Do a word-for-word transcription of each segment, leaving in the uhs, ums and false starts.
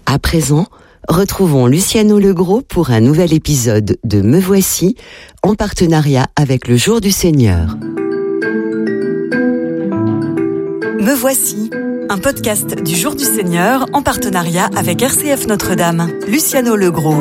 À présent, retrouvons Luciano Legros pour un nouvel épisode de Me Voici, en partenariat avec le Jour du Seigneur. Me Voici, un podcast du Jour du Seigneur en partenariat avec R C F Notre-Dame. Luciano Legros.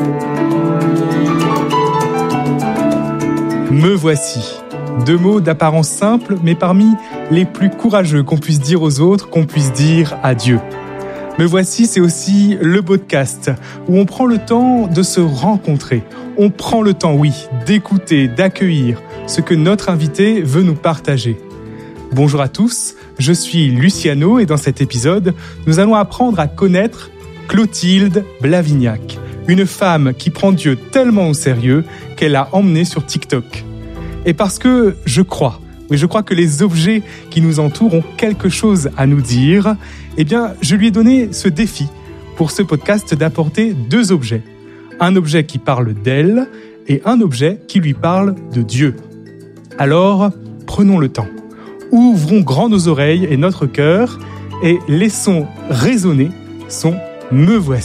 Me voici. Deux mots d'apparence simple, mais parmi les plus courageux qu'on puisse dire aux autres, qu'on puisse dire à Dieu. Me voici, c'est aussi le podcast, où on prend le temps de se rencontrer. On prend le temps, oui, d'écouter, d'accueillir ce que notre invité veut nous partager. Bonjour à tous, je suis Luciano et dans cet épisode, nous allons apprendre à connaître Clotilde Blavignac, une femme qui prend Dieu tellement au sérieux qu'elle l'a emmenée sur TikTok. Et parce que je crois, oui, je crois que les objets qui nous entourent ont quelque chose à nous dire, eh bien, je lui ai donné ce défi pour ce podcast d'apporter deux objets. Un objet qui parle d'elle et un objet qui lui parle de Dieu. Alors, prenons le temps. Ouvrons grand nos oreilles et notre cœur et laissons résonner son « Me voici ».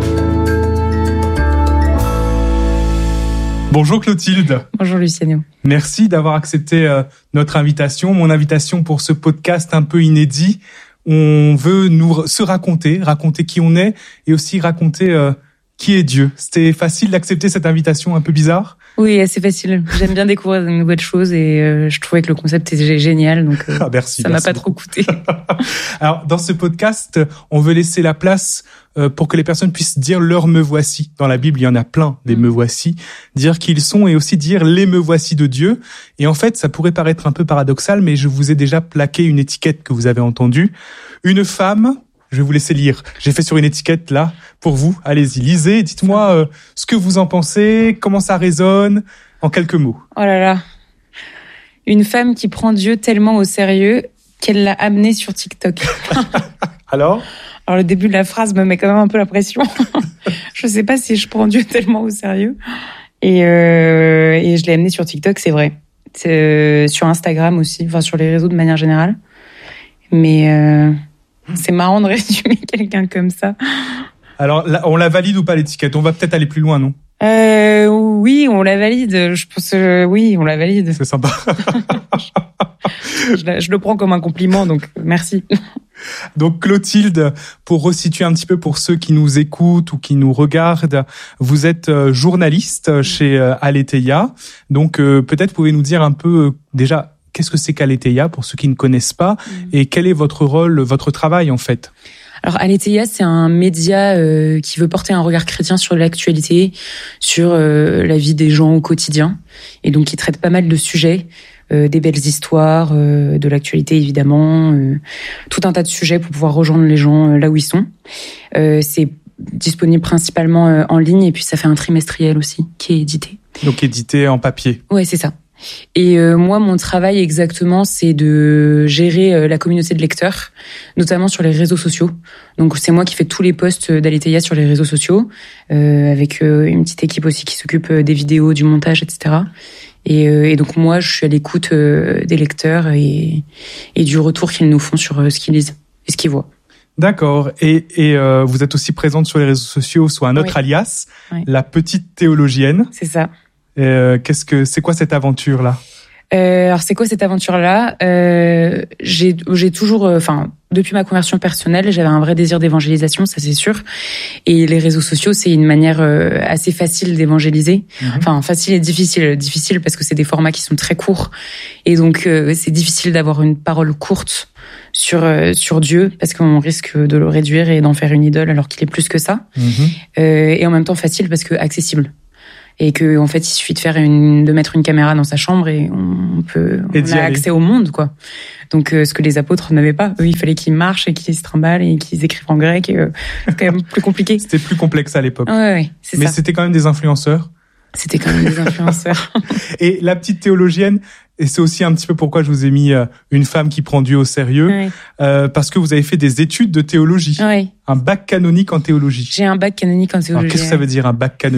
Bonjour Clotilde. Bonjour Luciano. Merci d'avoir accepté euh, notre invitation, mon invitation pour ce podcast un peu inédit. On veut nous se raconter, raconter qui on est et aussi raconter euh, qui est Dieu. C'était facile d'accepter cette invitation un peu bizarre ? Oui, c'est facile. J'aime bien découvrir de nouvelles choses et euh, je trouvais que le concept était génial, donc euh, ah, merci, ça merci m'a pas beaucoup. trop coûté. Alors, dans ce podcast, on veut laisser la place euh, pour que les personnes puissent dire leur me voici. Dans la Bible, il y en a plein des mmh. me voici. Dire qui ils sont et aussi dire les me voici de Dieu. Et en fait, ça pourrait paraître un peu paradoxal, mais je vous ai déjà plaqué une étiquette que vous avez entendue. Une femme... Je vais vous laisser lire. J'ai fait sur une étiquette là pour vous. Allez-y, lisez. Dites-moi euh, ce que vous en pensez, comment ça résonne, en quelques mots. Oh là là. Une femme qui prend Dieu tellement au sérieux qu'elle l'a amené sur TikTok. Alors ? Alors le début de la phrase me met quand même un peu la pression. Je sais pas si je prends Dieu tellement au sérieux. Et, euh, et je l'ai amené sur TikTok, c'est vrai. C'est, euh, sur Instagram aussi, enfin sur les réseaux de manière générale. Mais... Euh... C'est marrant de résumer quelqu'un comme ça. Alors, là, on la valide ou pas l'étiquette ? On va peut-être aller plus loin, non ? euh, Oui, on la valide. Je pense, euh, oui, on la valide. C'est sympa. je, je, je le prends comme un compliment, donc merci. Donc Clotilde, pour resituer un petit peu pour ceux qui nous écoutent ou qui nous regardent, vous êtes journaliste chez Aletheia. Donc euh, peut-être pouvez nous dire un peu euh, déjà... Qu'est-ce que c'est qu'Aletheia pour ceux qui ne connaissent pas mmh. et quel est votre rôle, votre travail en fait ? Alors Aletheia, c'est un média euh, qui veut porter un regard chrétien sur l'actualité, sur euh, la vie des gens au quotidien et donc qui traite pas mal de sujets, euh, des belles histoires, euh, de l'actualité évidemment, euh, tout un tas de sujets pour pouvoir rejoindre les gens euh, là où ils sont. Euh, c'est disponible principalement euh, en ligne et puis ça fait un trimestriel aussi qui est édité. Donc édité en papier. Ouais, c'est ça. Et euh, moi, mon travail exactement, c'est de gérer euh, la communauté de lecteurs, notamment sur les réseaux sociaux. Donc, c'est moi qui fais tous les posts d'Aletheia sur les réseaux sociaux, euh, avec euh, une petite équipe aussi qui s'occupe des vidéos, du montage, et cetera. Et, euh, et donc, moi, je suis à l'écoute euh, des lecteurs et, et du retour qu'ils nous font sur euh, ce qu'ils lisent et ce qu'ils voient. D'accord. Et, et euh, vous êtes aussi présente sur les réseaux sociaux sous un autre oui. alias, oui. La Petite Théologienne. C'est ça. Euh, qu'est-ce que c'est quoi cette aventure là ? euh, Alors c'est quoi cette aventure là euh, J'ai j'ai toujours, enfin euh, depuis ma conversion personnelle, j'avais un vrai désir d'évangélisation, ça c'est sûr. Et les réseaux sociaux, c'est une manière euh, assez facile d'évangéliser. Mmh. Enfin facile et difficile, difficile parce que c'est des formats qui sont très courts et donc euh, c'est difficile d'avoir une parole courte sur euh, sur Dieu parce qu'on risque de le réduire et d'en faire une idole alors qu'il est plus que ça. Mmh. Euh, et en même temps facile parce que accessible. Et que en fait il suffit de faire une de mettre une caméra dans sa chambre et on peut et on a accès au monde quoi. Donc euh, ce que les apôtres n'avaient pas, eux il fallait qu'ils marchent et qu'ils se trimballent et qu'ils écrivent en grec et euh, c'est quand même plus compliqué. C'était plus complexe à l'époque. Ouais, ouais, c'est mais ça. c'était quand même des influenceurs. C'était quand même des influenceurs. Et la petite théologienne, et c'est aussi un petit peu pourquoi je vous ai mis euh, une femme qui prend Dieu au sérieux, ouais. euh, parce que vous avez fait des études de théologie, ouais. un bac canonique en théologie. J'ai un bac canonique en théologie. Alors qu'est-ce que ça veut dire un bac canonique ?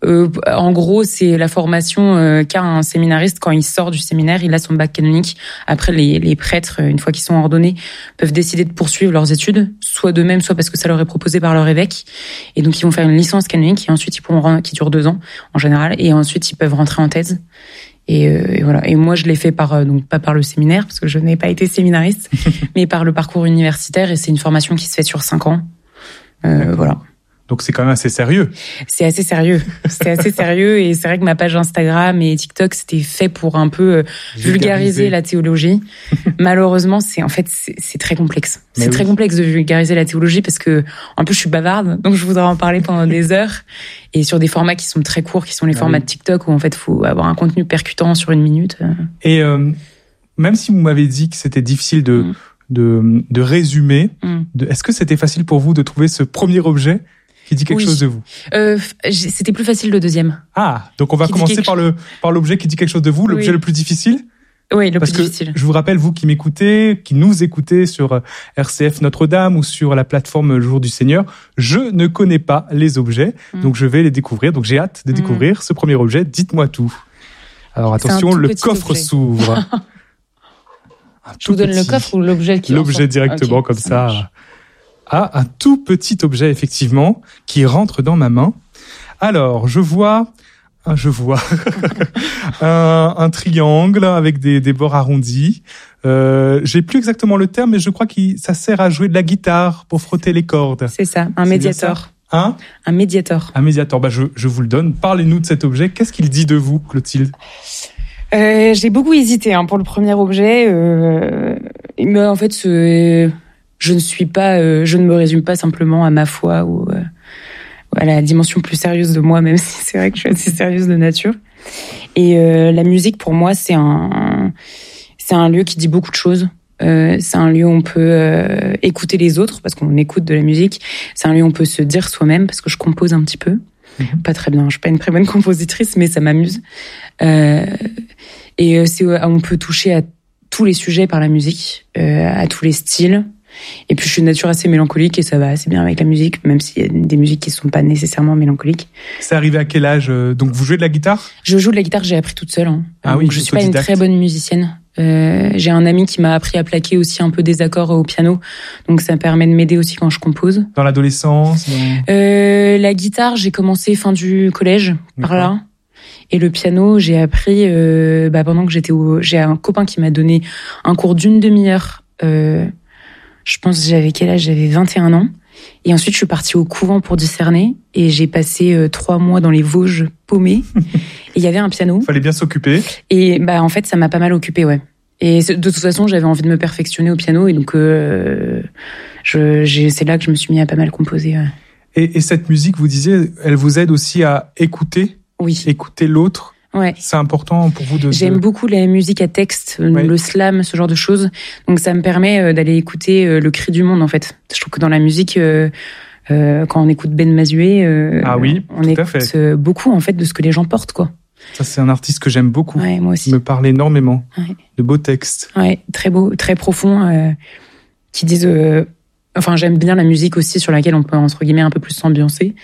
Euh, en gros, c'est la formation euh, qu'a un séminariste quand il sort du séminaire, il a son bac canonique. Après, les, les prêtres, une fois qu'ils sont ordonnés, peuvent décider de poursuivre leurs études, soit d'eux-mêmes, soit parce que ça leur est proposé par leur évêque. Et donc, ils vont faire une licence canonique et ensuite, ils pourront, qui dure deux ans en général, et ensuite, ils peuvent rentrer en thèse. Et, euh, et voilà. Et moi, je l'ai fait par, donc pas par le séminaire, parce que je n'ai pas été séminariste, mais par le parcours universitaire, et c'est une formation qui se fait sur cinq ans. Euh, voilà. Donc c'est quand même assez sérieux. C'est assez sérieux. C'est assez sérieux et c'est vrai que ma page Instagram et TikTok c'était fait pour un peu vulgariser, vulgariser la théologie. Malheureusement, c'est en fait c'est, c'est très complexe. Mais c'est oui. très complexe de vulgariser la théologie parce que en plus je suis bavarde, donc je voudrais en parler pendant des heures et sur des formats qui sont très courts, qui sont les ah formats oui. de TikTok où en fait faut avoir un contenu percutant sur une minute. Et euh, même si vous m'avez dit que c'était difficile de mm. de, de résumer, mm. de, est-ce que c'était facile pour vous de trouver ce premier objet qui dit quelque oui. chose de vous? euh, C'était plus facile le deuxième. Ah, donc on va qui commencer par le par l'objet qui dit quelque chose de vous, l'objet oui. le plus difficile. Oui, le Parce plus que difficile. Je vous rappelle, vous qui m'écoutez, qui nous écoutez sur R C F Notre-Dame ou sur la plateforme Le Jour du Seigneur, je ne connais pas les objets, mmh. donc je vais les découvrir. Donc j'ai hâte de mmh. découvrir ce premier objet. Dites-moi tout. Alors attention, le coffre objet. s'ouvre. Je vous donne petit... le coffre ou l'objet qui L'objet directement okay, comme ça. ça Ah, un tout petit objet, effectivement, qui rentre dans ma main. Alors, je vois, je vois un, un triangle avec des, des bords arrondis. Euh, j'ai plus exactement le terme, mais je crois que ça sert à jouer de la guitare pour frotter les cordes. C'est ça, un médiator. Hein? Un médiator. Un médiator. Bah, je, je vous le donne. Parlez-nous de cet objet. Qu'est-ce qu'il dit de vous, Clotilde? Euh, j'ai beaucoup hésité hein, pour le premier objet. Euh, mais en fait, ce... Je ne suis pas, euh, je ne me résume pas simplement à ma foi ou euh, à la dimension plus sérieuse de moi, même si c'est vrai que je suis assez sérieuse de nature. Et euh, la musique, pour moi, c'est un, c'est un lieu qui dit beaucoup de choses. Euh, c'est un lieu où on peut euh, écouter les autres parce qu'on écoute de la musique. C'est un lieu où on peut se dire soi-même parce que je compose un petit peu, mm-hmm. pas très bien. Je suis pas une très bonne compositrice, mais ça m'amuse. Euh, et c'est où on peut toucher à tous les sujets par la musique, euh, à tous les styles. Et puis je suis de nature assez mélancolique et ça va assez bien avec la musique, même s'il y a des musiques qui ne sont pas nécessairement mélancoliques. C'est arrivé à quel âge? Donc vous jouez de la guitare? Je joue de la guitare, j'ai appris toute seule. Hein. Ah donc, oui, je suis pas une très bonne musicienne. Euh, j'ai un ami qui m'a appris à plaquer aussi un peu des accords au piano, donc ça me permet de m'aider aussi quand je compose. Dans l'adolescence dans... euh, La guitare, j'ai commencé fin du collège, par D'accord. là. Et le piano, j'ai appris euh, bah, pendant que j'étais au... J'ai un copain qui m'a donné un cours d'une demi-heure. Euh, Je pense que j'avais quel âge? J'avais vingt et un ans. Et ensuite, je suis partie au couvent pour discerner. Et j'ai passé euh, trois mois dans les Vosges paumées. Et il y avait un piano. Fallait bien s'occuper. Et bah en fait, ça m'a pas mal occupée, ouais. Et de toute façon, j'avais envie de me perfectionner au piano. Et donc, euh, je, j'ai, c'est là que je me suis mis à pas mal composer. Ouais. Et, et cette musique, vous disiez, elle vous aide aussi à écouter? Oui. Écouter l'autre? Ouais. C'est important pour vous de... J'aime de... beaucoup la musique à texte, ouais. le slam, ce genre de choses. Donc ça me permet d'aller écouter le cri du monde, en fait. Je trouve que dans la musique, euh, euh, quand on écoute Ben Mazué, euh, ah oui, on écoute fait. beaucoup, en fait, de ce que les gens portent, quoi. Ça, c'est un artiste que j'aime beaucoup. Ouais, moi aussi. Il me parle énormément. Ouais. De beaux textes. Ouais, très beaux, très profonds, euh, qui disent... Euh, Enfin, j'aime bien la musique aussi sur laquelle on peut, entre guillemets, un peu plus s'ambiancer.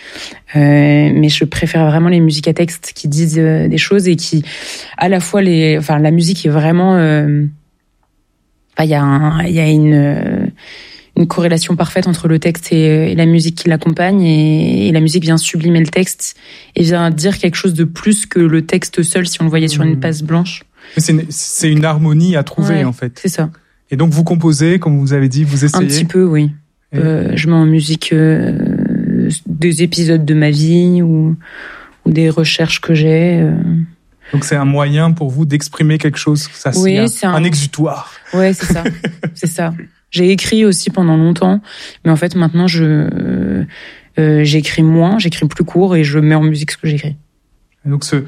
Euh, mais je préfère vraiment les musiques à texte qui disent euh, des choses et qui, à la fois, les, enfin, la musique est vraiment... Euh, enfin, il y a, un, il y a une, euh, une corrélation parfaite entre le texte et, et la musique qui l'accompagne. Et, et la musique vient sublimer le texte et vient dire quelque chose de plus que le texte seul si on le voyait sur une page blanche. C'est une, c'est une harmonie à trouver, ouais, en fait. C'est ça. Et donc, vous composez, comme vous avez dit, vous essayez? Un petit peu, oui. Euh, je mets en musique euh, des épisodes de ma vie ou, ou des recherches que j'ai. Euh. Donc c'est un moyen pour vous d'exprimer quelque chose, ça oui, c'est, c'est un, un... un exutoire. Ouais, c'est ça, c'est ça. J'ai écrit aussi pendant longtemps, mais en fait maintenant je euh, euh, j'écris moins, j'écris plus court et je mets en musique ce que j'écris. Et donc ce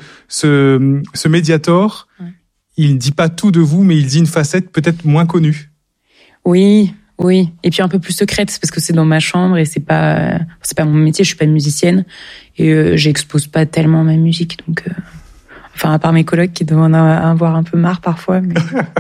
ce ce médiator, ouais. il dit pas tout de vous, mais il dit une facette peut-être moins connue. Oui. Oui, et puis un peu plus secrète parce que c'est dans ma chambre et c'est pas c'est pas mon métier, je suis pas musicienne et euh, j'expose pas tellement ma musique donc euh, enfin à part mes colocs qui doivent en avoir un peu marre parfois mais...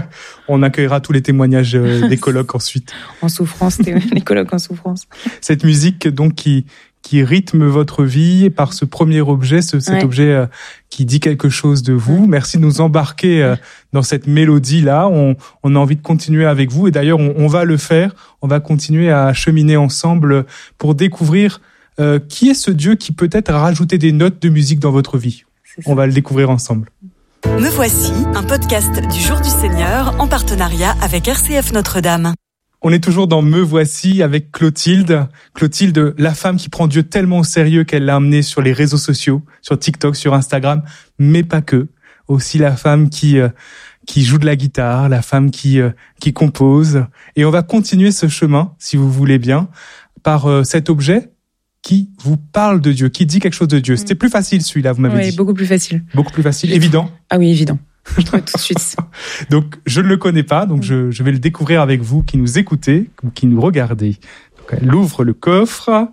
On accueillera tous les témoignages des colocs ensuite. En souffrance, les colocs en souffrance. Cette musique donc qui qui rythme votre vie par ce premier objet, ce, cet ouais. objet euh, qui dit quelque chose de vous. Ouais. Merci de nous embarquer euh, dans cette mélodie-là. On, on a envie de continuer avec vous et d'ailleurs, on, on va le faire. On va continuer à cheminer ensemble pour découvrir euh, qui est ce Dieu qui peut-être a rajouté des notes de musique dans votre vie. On va le découvrir ensemble. Me voici, un podcast du Jour du Seigneur en partenariat avec R C F Notre-Dame. On est toujours dans Me voici avec Clotilde. Clotilde, la femme qui prend Dieu tellement au sérieux qu'elle l'a amené sur les réseaux sociaux, sur TikTok, sur Instagram, mais pas que. Aussi la femme qui euh, qui joue de la guitare, la femme qui euh, qui compose. Et on va continuer ce chemin, si vous voulez bien, par euh, cet objet qui vous parle de Dieu, qui dit quelque chose de Dieu. C'était plus facile celui-là, vous m'avez ouais, dit. Beaucoup plus facile. Beaucoup plus facile, évident. Ah oui, évident. Je trouve tout de suite. Donc, je ne le connais pas, donc je, je vais le découvrir avec vous qui nous écoutez ou qui nous regardez. Donc, elle ouvre le coffre.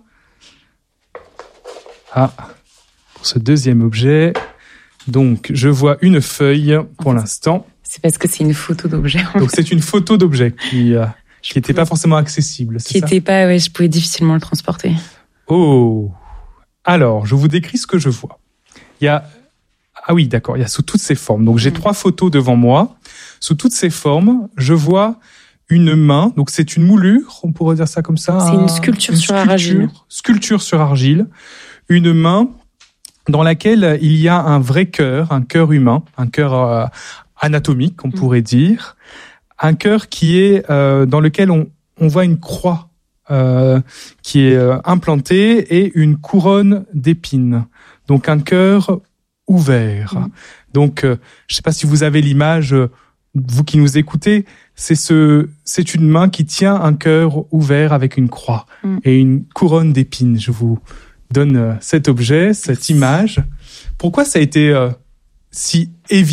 Ah, pour ce deuxième objet. Donc, je vois une feuille pour l'instant. C'est parce que c'est une photo d'objet. Donc, c'est une photo d'objet qui euh, qui n'était pas forcément accessible, c'est Qui ça ? n'était pas, ouais, je pouvais difficilement le transporter. Oh, alors, je vous décris ce que je vois. Il y a, ah oui, d'accord, il y a sous toutes ces formes. Donc, j'ai mmh. trois photos devant moi. Sous toutes ces formes, je vois une main. Donc, c'est une moulure, on pourrait dire ça comme ça. C'est une sculpture une sur sculpture, argile. Sculpture sur argile. Une main dans laquelle il y a un vrai cœur, un cœur humain, un cœur euh, anatomique, on mmh. pourrait dire. Un cœur qui est, euh, dans lequel on, on voit une croix. Euh, qui est euh, implanté et une couronne d'épines. Donc un cœur ouvert. Mmh. Donc euh, je ne sais pas si vous avez l'image, euh, vous qui nous écoutez, c'est ce, c'est une main qui tient un cœur ouvert avec une croix mmh. et une couronne d'épines. Je vous donne euh, cet objet, cette image. Pourquoi ça a été euh, si évident ?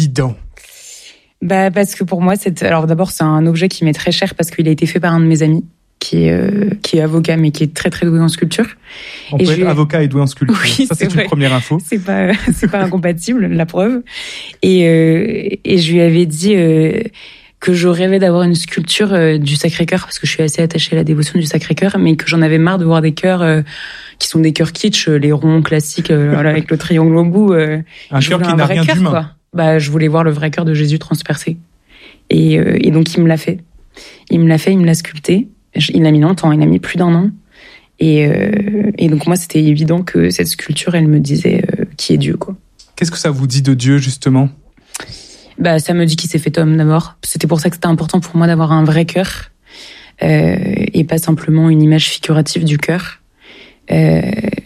Bah parce que pour moi, c'est alors d'abord c'est un objet qui m'est très cher parce qu'il a été fait par un de mes amis. Qui est, euh, qui est avocat, mais qui est très très doué en sculpture. On et peut être avocat et doué en sculpture. Oui, ça, c'est, c'est une vrai. Première info. C'est pas, c'est pas incompatible, la preuve. Et, euh, et je lui avais dit euh, que je rêvais d'avoir une sculpture euh, du Sacré-Cœur, parce que je suis assez attachée à la dévotion du Sacré-Cœur, mais que j'en avais marre de voir des cœurs euh, qui sont des cœurs kitsch, les ronds classiques, euh, voilà, avec le triangle au bout. Euh, un cœur qui n'a rien cœur, d'humain. Quoi. Bah, je voulais voir le vrai cœur de Jésus transpercé. Et, euh, et donc, il me l'a fait. Il me l'a fait, il me l'a sculpté. Il a mis longtemps, il a mis plus d'un an. Et, euh, et donc moi, c'était évident que cette sculpture, elle me disait euh, qui est Dieu, quoi. Qu'est-ce que ça vous dit de Dieu, justement ? Bah, ça me dit qu'il s'est fait homme, d'abord. C'était pour ça que c'était important pour moi d'avoir un vrai cœur euh, et pas simplement une image figurative du cœur. Euh,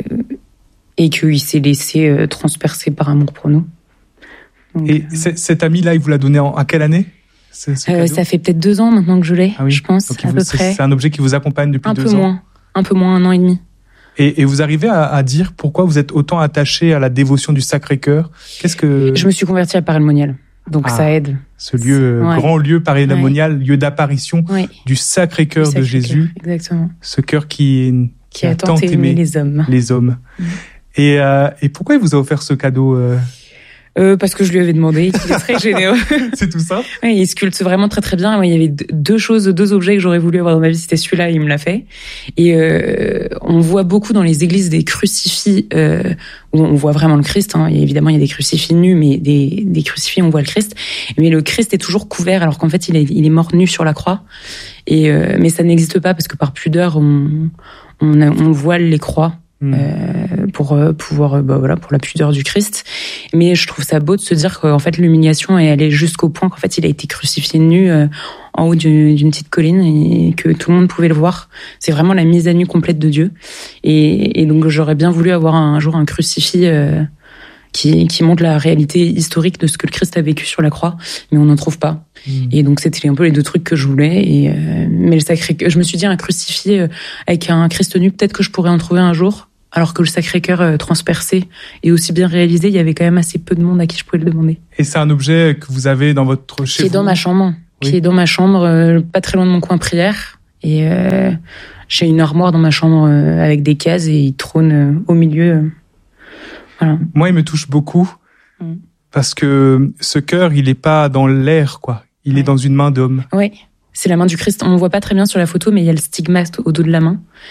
et qu'il s'est laissé euh, transpercer par amour pour nous. Donc, et euh... cet ami-là, il vous l'a donné en, à quelle année ? C'est, c'est euh, ça fait peut-être deux ans maintenant que je l'ai, ah oui. je pense, donc à vous, peu c'est, près. C'est un objet qui vous accompagne depuis un deux peu ans. Moins, un peu moins, un an et demi. Et, et vous arrivez à, à dire pourquoi vous êtes autant attaché à la dévotion du Sacré-Cœur ? Qu'est-ce que Je me suis convertie à Paray-le-Monial, donc ah, ça aide. Ce lieu, ouais. grand lieu Paray-le-Monial, ouais. lieu d'apparition ouais. du Sacré-Cœur du Sacré-Cœur, de Jésus. Exactement. Ce cœur qui, qui, qui a, a tant aimé, aimé les hommes. Les hommes. Mmh. Et, euh, et pourquoi il vous a offert ce cadeau euh... Euh, parce que je lui avais demandé, il est très généreux. C'est tout ça ? Oui, il sculpte vraiment très très bien. Moi, il y avait deux choses, deux objets que j'aurais voulu avoir dans ma vie, c'était celui-là, il me l'a fait. Et euh, on voit beaucoup dans les églises des crucifix euh, où on voit vraiment le Christ. Hein. Et évidemment, il y a des crucifix nus, mais des, des crucifix, on voit le Christ. Mais le Christ est toujours couvert, alors qu'en fait, il est, il est mort nu sur la croix. Et euh, mais ça n'existe pas parce que par pudeur, on, on, a, on voile les croix. Mmh. Euh, pour euh, pouvoir bah voilà pour la pudeur du Christ, mais je trouve ça beau de se dire qu'en fait l'humiliation est allée jusqu'au point qu'en fait il a été crucifié nu euh, en haut d'une, d'une petite colline et que tout le monde pouvait le voir. C'est vraiment la mise à nu complète de Dieu et, et donc j'aurais bien voulu avoir un, un jour un crucifix euh, qui qui montre la réalité historique de ce que le Christ a vécu sur la croix, mais on n'en trouve pas. Mmh. Et donc c'était un peu les deux trucs que je voulais. Et euh, mais le sacré, je me suis dit un crucifix euh, avec un Christ nu, peut-être que je pourrais en trouver un jour. Alors que le Sacré-Cœur euh, transpercé et aussi bien réalisé, il y avait quand même assez peu de monde à qui je pouvais le demander. Et c'est un objet que vous avez dans votre chez Qui vous ? est dans ma chambre, oui. Qui est dans ma chambre, euh, pas très loin de mon coin prière. Et euh, j'ai une armoire dans ma chambre euh, avec des cases et il trône euh, au milieu. Euh, voilà. Moi, il me touche beaucoup mm. parce que ce cœur, il est pas dans l'air, quoi. Il ouais. est dans une main d'homme. Oui, c'est la main du Christ. On ne voit pas très bien sur la photo, mais il y a le stigmate au dos de la main.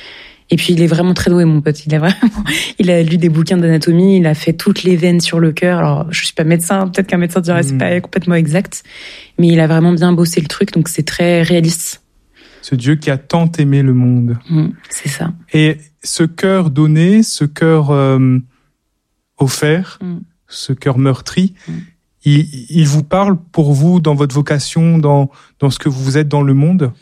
Et puis il est vraiment très doué, mon pote. Il a vraiment, il a lu des bouquins d'anatomie, il a fait toutes les veines sur le cœur. Alors je suis pas médecin, peut-être qu'un médecin dirait mmh. c'est pas complètement exact, mais il a vraiment bien bossé le truc, donc c'est très réaliste. Ce Dieu qui a tant aimé le monde. Mmh, c'est ça. Et ce cœur donné, ce cœur euh, offert, mmh. ce cœur meurtri, mmh. il, il vous parle pour vous dans votre vocation, dans dans ce que vous êtes dans le monde.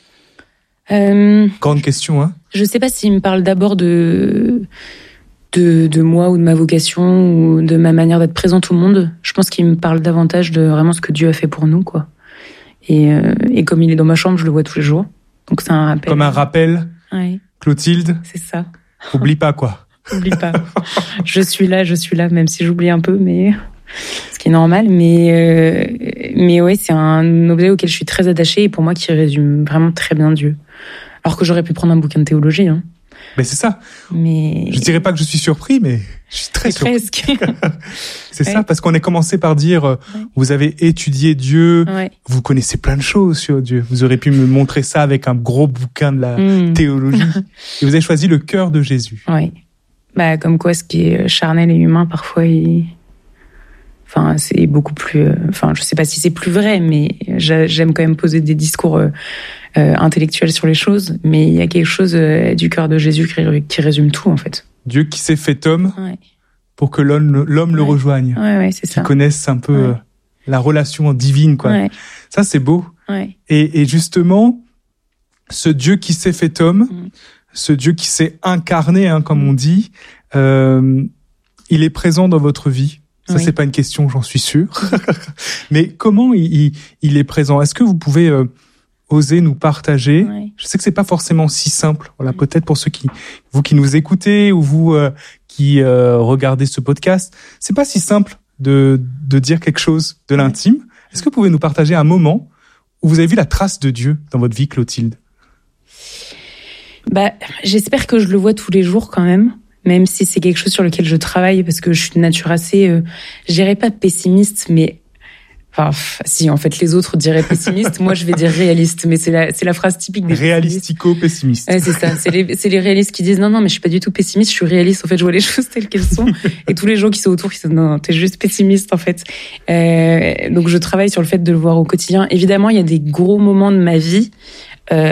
Euh, Grande question, hein. Je sais pas s'il me parle d'abord de, de, de moi ou de ma vocation ou de ma manière d'être présente au monde. Je pense qu'il me parle davantage de vraiment ce que Dieu a fait pour nous, quoi. Et, euh, et comme il est dans ma chambre, je le vois tous les jours. Donc c'est un rappel. Comme un rappel. Ouais. Clotilde. C'est ça. Oublie pas, quoi. Oublie pas. Je suis là, je suis là, même si j'oublie un peu, mais ce qui est normal. Mais, euh, mais ouais, c'est un objet auquel je suis très attachée et pour moi qui résume vraiment très bien Dieu. Alors que j'aurais pu prendre un bouquin de théologie. Hein. Mais c'est ça. Mais... Je dirais pas que je suis surpris, mais je suis très surpris. Presque. C'est ouais. ça, parce qu'on a commencé par dire, ouais. vous avez étudié Dieu, ouais. vous connaissez plein de choses sur Dieu. Vous aurez pu me montrer ça avec un gros bouquin de la mmh. théologie. Et vous avez choisi le cœur de Jésus. Oui. Bah, comme quoi, ce qui est charnel et humain, parfois, il... Enfin, c'est beaucoup plus... Enfin, je sais pas si c'est plus vrai, mais j'aime quand même poser des discours euh, euh, intellectuels sur les choses. Mais il y a quelque chose euh, du cœur de Jésus qui, qui résume tout, en fait. Dieu qui s'est fait homme ouais. pour que l'homme, l'homme ouais. le rejoigne. Ouais, ouais, c'est ça. Qui connaisse un peu ouais. euh, la relation divine, quoi. Ouais. Ça, c'est beau. Ouais. Et, et justement, ce Dieu qui s'est fait homme, mm. ce Dieu qui s'est incarné, hein, comme mm. on dit, euh, il est présent dans votre vie. Ça, oui. c'est pas une question, j'en suis sûr. Mais comment il, il, il est présent? Est-ce que vous pouvez euh, oser nous partager? Oui. Je sais que c'est pas forcément si simple. Voilà, oui. peut-être pour ceux qui, vous qui nous écoutez ou vous euh, qui euh, regardez ce podcast, c'est pas si simple de de dire quelque chose de l'intime. Oui. Est-ce que vous pouvez nous partager un moment où vous avez vu la trace de Dieu dans votre vie, Clotilde? Bah, j'espère que je le vois tous les jours quand même. Même si c'est quelque chose sur lequel je travaille, parce que je suis de nature assez, euh, je dirais pas pessimiste, mais, enfin, si, en fait, les autres diraient pessimiste, moi, je vais dire réaliste, mais c'est la, c'est la phrase typique des réalistico-pessimiste. Ouais, c'est ça. C'est les, c'est les réalistes qui disent non, non, mais je suis pas du tout pessimiste, je suis réaliste, en fait, je vois les choses telles qu'elles sont. Et tous les gens qui sont autour, qui disent non, non, t'es juste pessimiste, en fait. Euh, donc, je travaille sur le fait de le voir au quotidien. Évidemment, il y a des gros moments de ma vie, euh,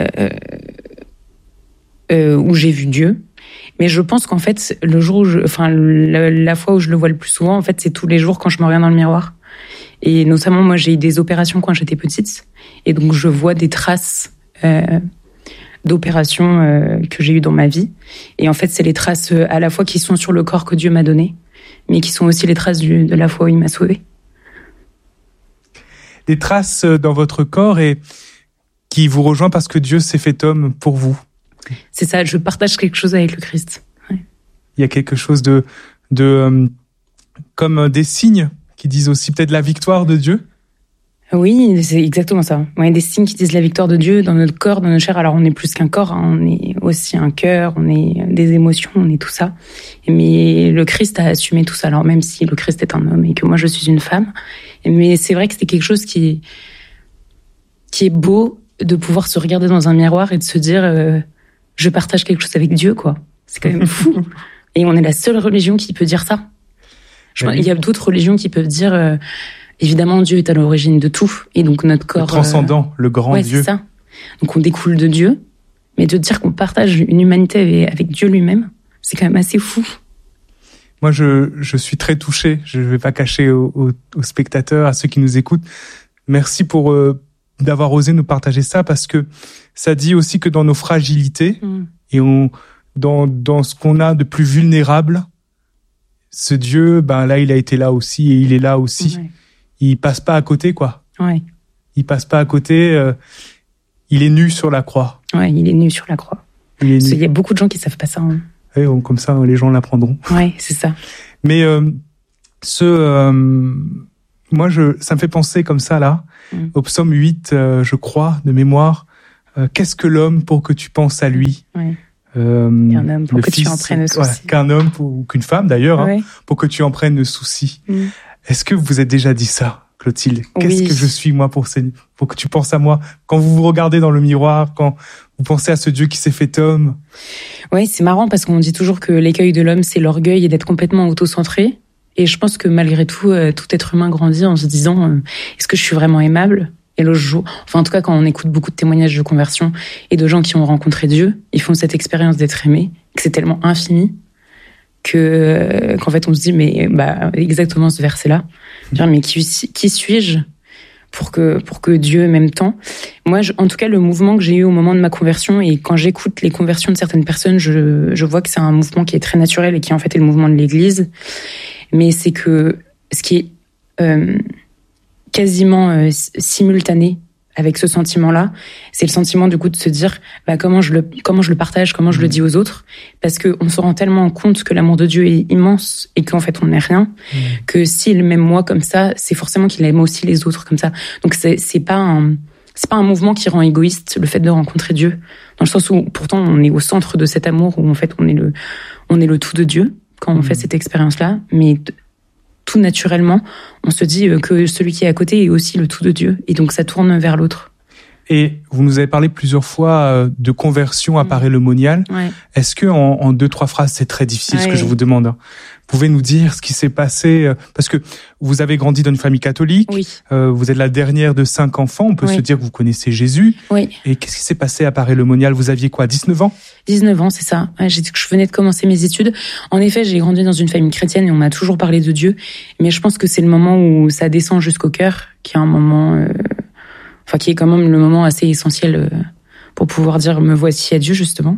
euh, où j'ai vu Dieu. Mais je pense qu'en fait, le jour où je, enfin, la, la fois où je le vois le plus souvent, en fait, c'est tous les jours quand je me regarde dans le miroir. Et notamment, moi, j'ai eu des opérations quand j'étais petite. Et donc, je vois des traces, euh, d'opérations, euh, que j'ai eues dans ma vie. Et en fait, c'est les traces, euh, à la fois qui sont sur le corps que Dieu m'a donné, mais qui sont aussi les traces du, de la fois où il m'a sauvée. Des traces dans votre corps et qui vous rejoint parce que Dieu s'est fait homme pour vous. C'est ça, je partage quelque chose avec le Christ. Ouais. Il y a quelque chose de, de euh, comme des signes qui disent aussi peut-être la victoire de Dieu. Oui, c'est exactement ça. Ouais, des signes qui disent la victoire de Dieu dans notre corps, dans notre chair. Alors on est plus qu'un corps, hein. On est aussi un cœur, on est des émotions, on est tout ça. Mais le Christ a assumé tout ça. Alors même si le Christ est un homme et que moi je suis une femme, mais c'est vrai que c'est quelque chose qui qui est beau de pouvoir se regarder dans un miroir et de se dire euh, je partage quelque chose avec Dieu, quoi. C'est quand même fou. Et on est la seule religion qui peut dire ça. Je oui. pense, il y a d'autres religions qui peuvent dire, euh, évidemment, Dieu est à l'origine de tout. Et donc notre corps... Le transcendant, euh, le grand ouais, Dieu. C'est ça. Donc on découle de Dieu. Mais de dire qu'on partage une humanité avec, avec Dieu lui-même, c'est quand même assez fou. Moi, je, je suis très touché. Je ne vais pas cacher aux, aux, aux spectateurs, à ceux qui nous écoutent. Merci pour... Euh, d'avoir osé nous partager ça, parce que ça dit aussi que dans nos fragilités mmh. et on, dans, dans ce qu'on a de plus vulnérable, ce Dieu, ben là, il a été là aussi et il est là aussi. Ouais. Il passe pas à côté, quoi. Ouais. Il passe pas à côté. Euh, il est nu sur la croix. Ouais, il est nu sur la croix. Il, est nu. Il y a beaucoup de gens qui savent pas ça. Hein. Ouais, comme ça, les gens l'apprendront. Ouais, c'est ça. Mais euh, ce, euh, moi, je, ça me fait penser comme ça là. Mmh. Au psaume huit, euh, je crois, de mémoire, euh, qu'est-ce que l'homme pour que tu penses à lui? Ouais. Euh, qu'un homme pour que fils, tu en prennes le souci. Voilà, qu'un homme, pour, ou qu'une femme d'ailleurs, ouais. hein, pour que tu en prennes le souci. Mmh. Est-ce que vous vous êtes déjà dit ça, Clotilde? Qu'est-ce oui. que je suis, moi, pour, ces, pour que tu penses à moi? Quand vous vous regardez dans le miroir, quand Vous pensez à ce Dieu qui s'est fait homme. Oui, c'est marrant parce qu'on dit toujours que l'écueil de l'homme, c'est l'orgueil et d'être complètement autocentré. Et je pense que malgré tout, euh, tout être humain grandit en se disant euh, est-ce que je suis vraiment aimable ? Et l'autre jour, enfin en tout cas quand on écoute beaucoup de témoignages de conversion et de gens qui ont rencontré Dieu, ils font cette expérience d'être aimés, que c'est tellement infini que euh, qu'en fait on se dit mais bah exactement ce verset-là, dire mais qui qui suis-je pour que pour que Dieu m'aime tant ? Moi, je, en tout cas, le mouvement que j'ai eu au moment de ma conversion et quand j'écoute les conversions de certaines personnes, je je vois que c'est un mouvement qui est très naturel et qui en fait est le mouvement de l'Église. Mais c'est que ce qui est euh, quasiment euh, simultané avec ce sentiment-là, c'est le sentiment du coup de se dire bah, comment je le comment je le partage, comment je mmh. le dis aux autres, parce que on se rend tellement compte que l'amour de Dieu est immense et qu'en fait on n'est rien, mmh. que s'il m'aime moi comme ça, c'est forcément qu'il aime aussi les autres comme ça. Donc c'est c'est pas un c'est pas un mouvement qui rend égoïste le fait de rencontrer Dieu, dans le sens où pourtant on est au centre de cet amour où en fait on est le on est le tout de Dieu quand on mmh. fait cette expérience-là, mais tout naturellement, on se dit que celui qui est à côté est aussi le tout de Dieu, et donc ça tourne vers l'autre. Et vous nous avez parlé plusieurs fois de conversion à mmh. parélomoniale. Ouais. Est-ce que en, en deux, trois phrases, c'est très difficile, ouais. ce que je vous demande, hein. Vous pouvez nous dire ce qui s'est passé, parce que vous avez grandi dans une famille catholique, oui. euh, vous êtes la dernière de cinq enfants, on peut oui. se dire que vous connaissez Jésus. Oui. Et qu'est-ce qui s'est passé à parélomoniale ? Vous aviez quoi, dix-neuf ans ? dix-neuf ans, c'est ça. Ouais, j'ai, je venais de commencer mes études. En effet, j'ai grandi dans une famille chrétienne et on m'a toujours parlé de Dieu. Mais je pense que c'est le moment où ça descend jusqu'au cœur, qui est un moment, euh, enfin, qui est quand même le moment assez essentiel euh, pour pouvoir dire me voici à Dieu, justement.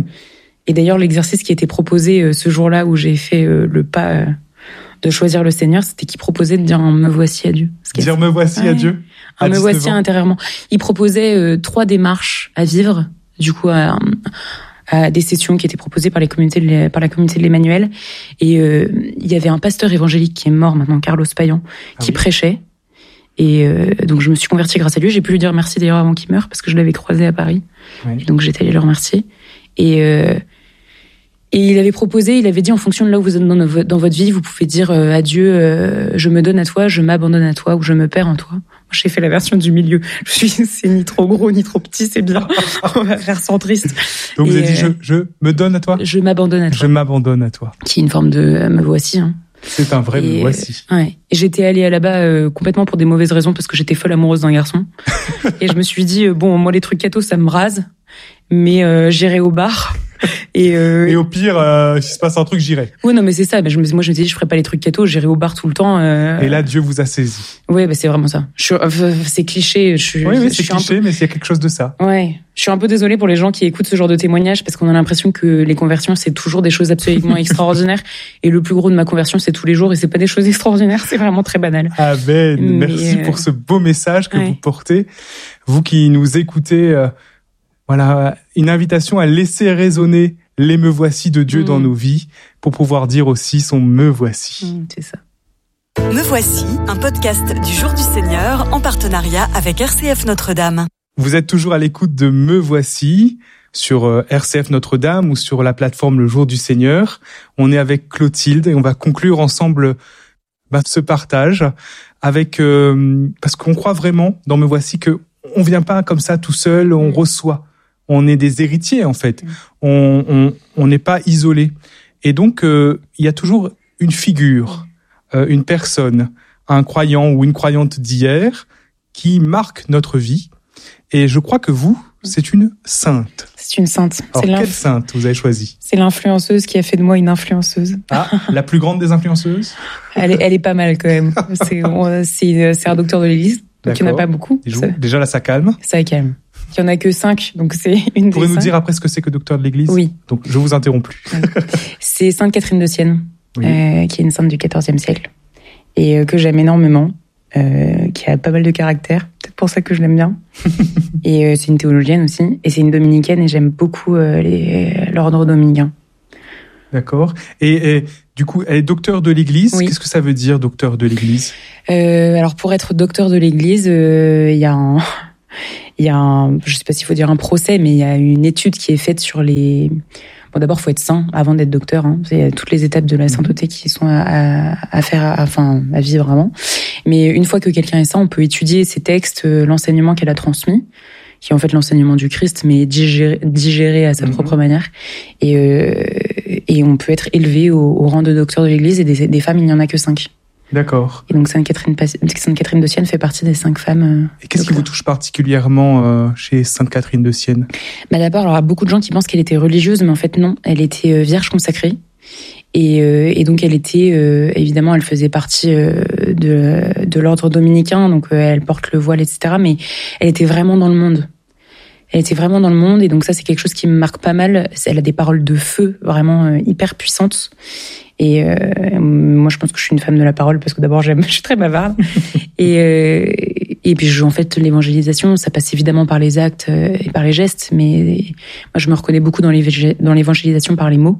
Et d'ailleurs, l'exercice qui était proposé euh, ce jour-là où j'ai fait euh, le pas euh, de choisir le Seigneur, c'était qu'il proposait de dire un me voici à Dieu. Dire me voici ouais. à Dieu. Un me voici intérieurement. Il proposait euh, trois démarches à vivre, du coup, à, à des sessions qui étaient proposées par les communautés de, par la communauté de l'Emmanuel. Et euh, il y avait un pasteur évangélique qui est mort maintenant, Carlos Payan, ah qui oui. prêchait. Et euh, donc je me suis convertie grâce à lui. J'ai pu lui dire merci d'ailleurs avant qu'il meure parce que je l'avais croisé à Paris. Oui. Donc j'étais allée le remercier. Et euh, Et il avait proposé, il avait dit en fonction de là où vous êtes dans, dans votre vie, vous pouvez dire euh, à Dieu, euh, je me donne à toi, je m'abandonne à toi ou je me perds en toi. Moi, j'ai fait la version du milieu. Je me suis dit, c'est ni trop gros ni trop petit, c'est bien. On va faire centriste. Donc et vous avez dit, euh, je, je me donne à toi ? Je m'abandonne à toi. Je m'abandonne à toi. Qui est une forme de euh, me voici. Hein. C'est un vrai et, me voici. Euh, ouais. Et j'étais allée là-bas euh, complètement pour des mauvaises raisons parce que j'étais folle amoureuse d'un garçon. Et je me suis dit, euh, bon, moi les trucs cathos, ça me rase, mais euh, j'irai au bar. Et, euh, et au pire, euh, s'il se passe un truc, j'irai. Oui, non, mais c'est ça. Moi, je me suis dit, je ferais pas les trucs cathos, j'irai au bar tout le temps. Euh... Et là, Dieu vous a saisi. Oui, bah, c'est vraiment ça. Je suis, euh, c'est cliché. Je suis, oui, oui, je c'est suis cliché, peu... mais il y a quelque chose de ça. Ouais. Je suis un peu désolée pour les gens qui écoutent ce genre de témoignages parce qu'on a l'impression que les conversions, c'est toujours des choses absolument extraordinaires. Et le plus gros de ma conversion, c'est tous les jours et c'est pas des choses extraordinaires. C'est vraiment très banal. Amen. Mais Merci euh... pour ce beau message que ouais. vous portez. Vous qui nous écoutez, euh, voilà, une invitation à laisser résonner les me voici de Dieu mmh. dans nos vies pour pouvoir dire aussi son me voici. Mmh, c'est ça. Me voici, un podcast du Jour du Seigneur en partenariat avec R C F Notre-Dame. Vous êtes toujours à l'écoute de Me voici sur R C F Notre-Dame ou sur la plateforme Le Jour du Seigneur. On est avec Clotilde et on va conclure ensemble bah, ce partage avec euh, parce qu'on croit vraiment dans Me voici que on vient pas comme ça tout seul, on mmh. reçoit. On est des héritiers, en fait. Mmh. On, on, on n'est pas isolés. Et donc, euh, il y a toujours une figure, euh, une personne, un croyant ou une croyante d'hier qui marque notre vie. Et je crois que vous, c'est une sainte. C'est une sainte. Alors, c'est quelle sainte vous avez choisi ? C'est l'influenceuse qui a fait de moi une influenceuse. Ah, la plus grande des influenceuses ? elle, est, elle est pas mal, quand même. C'est, c'est, c'est un docteur de l'Église, donc D'accord. il n'y en a pas beaucoup. Déjà, déjà, là, ça calme. Ça calme. Il n'y en a que cinq, donc c'est une Vous pourrez des nous cinq. dire après ce que c'est que docteur de l'Église ? Oui. Donc, je vous interromps plus. C'est Sainte Catherine de Sienne, oui. euh, qui est une sainte du quatorzième siècle, et euh, que j'aime énormément, euh, qui a pas mal de caractère, peut-être pour ça que je l'aime bien. Et euh, c'est une théologienne aussi, et c'est une dominicaine, et j'aime beaucoup euh, les, l'ordre dominicain. D'accord. Et, et du coup, elle est docteur de l'Église. Oui. Qu'est-ce que ça veut dire, docteur de l'Église ? euh, Alors, pour être docteur de l'Église, il euh, y a un... Il y a un, je sais pas s'il faut dire un procès, mais il y a une étude qui est faite sur les... Bon, d'abord, faut être saint avant d'être docteur. Hein. Il y a toutes les étapes de la sainteté qui sont à, à, à faire, à, enfin, à vivre avant. Mais une fois que quelqu'un est saint, on peut étudier ses textes, l'enseignement qu'elle a transmis. qui est en fait l'enseignement du Christ, mais digéré, digéré à sa mmh. propre manière. Et, euh, et on peut être élevé au, au rang de docteur de l'Église, et des, des femmes, il n'y en a que cinq. D'accord. Et donc Sainte-Catherine, Sainte-Catherine de Sienne fait partie des cinq femmes. Et qu'est-ce docteurs. qui vous touche particulièrement euh, chez Sainte-Catherine de Sienne ? Bah d'abord, alors, il y a beaucoup de gens qui pensent qu'elle était religieuse, mais en fait non, elle était euh, vierge consacrée. Et, euh, et donc elle était, euh, évidemment, elle faisait partie euh, de, de l'ordre dominicain, donc euh, elle porte le voile, et cetera. Mais elle était vraiment dans le monde. Elle était vraiment dans le monde, et donc ça, c'est quelque chose qui me marque pas mal. Elle a des paroles de feu, vraiment euh, hyper puissantes. Et euh, moi, je pense que je suis une femme de la parole, parce que d'abord, j'aime, je suis très bavarde. et, euh, et puis, je, en fait, l'évangélisation, ça passe évidemment par les actes et par les gestes, mais moi, je me reconnais beaucoup dans l'évangélisation par les mots.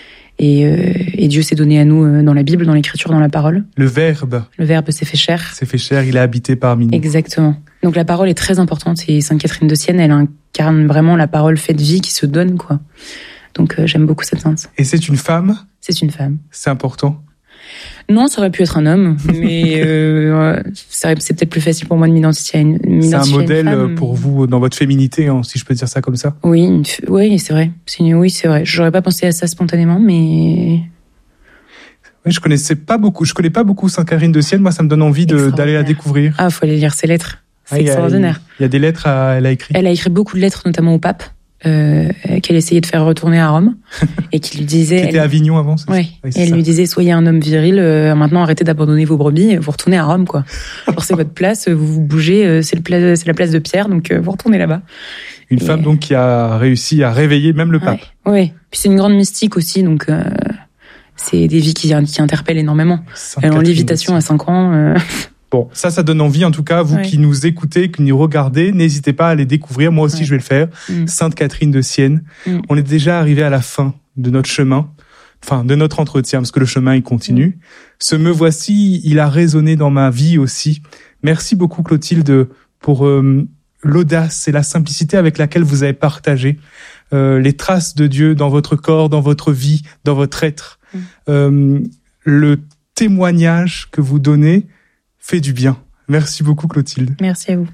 Et, euh, et Dieu s'est donné à nous dans la Bible, dans l'Écriture, dans la parole. Le Verbe. Le Verbe s'est fait chair. S'est fait chair, il a habité parmi nous. Exactement. Donc la parole est très importante, et Sainte-Catherine de Sienne, elle incarne vraiment la parole faite vie qui se donne, quoi. Donc euh, j'aime beaucoup cette sainte. Et c'est une femme ? C'est une femme. C'est important ? Non, ça aurait pu être un homme, mais euh, c'est peut-être plus facile pour moi de m'identifier à une, c'est un modèle femme. Pour vous dans votre féminité, hein, si je peux dire ça comme ça. Oui, une, oui, c'est vrai. C'est une, oui, c'est vrai. J'aurais pas pensé à ça spontanément, mais. Oui, je connaissais pas beaucoup. Je connais pas beaucoup Sainte-Catherine de Sienne. Moi, ça me donne envie de, d'aller la découvrir. Ah, faut aller lire ses lettres. C'est ah, extraordinaire. Il y, y a des lettres à, elle a écrites. Elle a écrit beaucoup de lettres, notamment au pape. Euh, qu'elle essayait de faire retourner à Rome et qui lui disait. Qui était à Avignon avant. C'est ouais. Oui, et elle ça. lui disait soyez un homme viril. Euh, maintenant arrêtez d'abandonner vos brebis. Vous retournez à Rome, quoi. Alors c'est votre place. Vous vous bougez. Euh, c'est le pla- c'est la place de Pierre, donc euh, vous retournez là-bas. Une et femme donc qui a réussi à réveiller même le pape. Oui. Ouais. Puis c'est une grande mystique aussi, donc euh, c'est des vies qui, qui interpellent énormément. Elle est en lévitation à cinq ans. Euh... Bon, ça, ça donne envie, en tout cas, vous ouais. qui nous écoutez, qui nous regardez, n'hésitez pas à les découvrir. Moi aussi, ouais. je vais le faire. Mmh. Sainte-Catherine de Sienne. Mmh. On est déjà arrivé à la fin de notre chemin, enfin, de notre entretien, parce que le chemin, il continue. Mmh. Ce me voici, il a résonné dans ma vie aussi. Merci beaucoup, Clotilde, pour euh, l'audace et la simplicité avec laquelle vous avez partagé euh, les traces de Dieu dans votre corps, dans votre vie, dans votre être. Mmh. Euh, le témoignage que vous donnez fait du bien. Merci beaucoup, Clotilde. Merci à vous.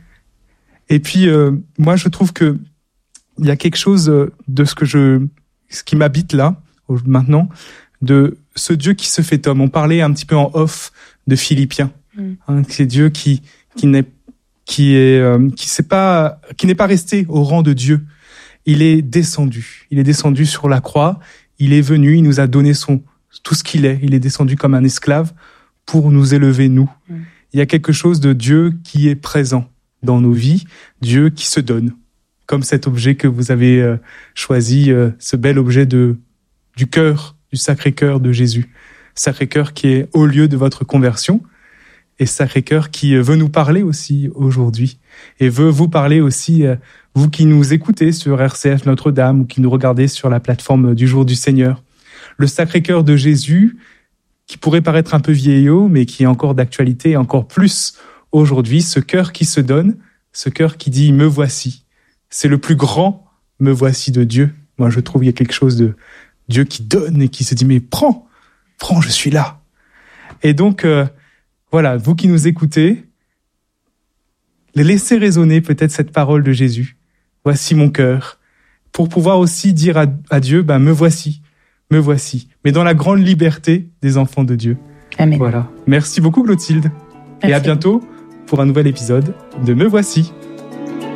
Et puis, euh, moi, je trouve que il y a quelque chose de ce que je, ce qui m'habite là, maintenant, de ce Dieu qui se fait homme. On parlait un petit peu en off de Philippiens. Mm. Hein, c'est Dieu qui, qui n'est, qui est, euh, qui s'est pas, qui n'est pas resté au rang de Dieu. Il est descendu. Il est descendu sur la croix. Il est venu. Il nous a donné son, tout ce qu'il est. Il est descendu comme un esclave pour nous élever, nous. Mm. Il y a quelque chose de Dieu qui est présent dans nos vies, Dieu qui se donne, comme cet objet que vous avez euh, choisi, euh, ce bel objet de du cœur, du Sacré-Cœur de Jésus. Sacré-Cœur qui est au lieu de votre conversion, et Sacré-Cœur qui veut nous parler aussi aujourd'hui, et veut vous parler aussi, euh, vous qui nous écoutez sur R C F Notre-Dame, ou qui nous regardez sur la plateforme du Jour du Seigneur. Le Sacré-Cœur de Jésus, qui pourrait paraître un peu vieillot, mais qui est encore d'actualité, encore plus aujourd'hui, ce cœur qui se donne, ce cœur qui dit « me voici ». C'est le plus grand « me voici » de Dieu. Moi, je trouve qu'il y a quelque chose de Dieu qui donne et qui se dit « mais prends, prends, je suis là ». Et donc, euh, voilà, vous qui nous écoutez, laissez résonner peut-être cette parole de Jésus. « Voici mon cœur », pour pouvoir aussi dire à, à Dieu ben, « me voici ». Me voici, mais dans la grande liberté des enfants de Dieu. Amen. Voilà. Merci beaucoup, Clotilde. Merci. Et à bientôt pour un nouvel épisode de Me voici.